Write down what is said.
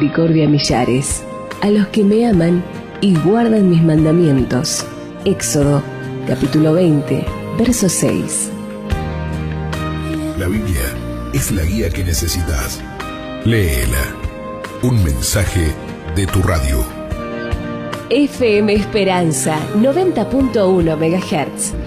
misericordia millares, a los que me aman y guardan mis mandamientos. Éxodo, capítulo 20, verso 6. La Biblia es la guía que necesitas. Léela. Un mensaje de tu radio. FM Esperanza, 90.1 MHz.